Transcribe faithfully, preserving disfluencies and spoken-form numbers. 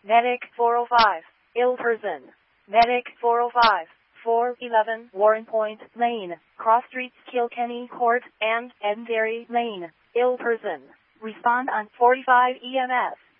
Medic four oh five, ill person. Medic four oh five, four eleven Warren Point Lane, Cross Streets Kilkenny Court, and Edenderry Lane, ill person. Respond on forty-five E M S.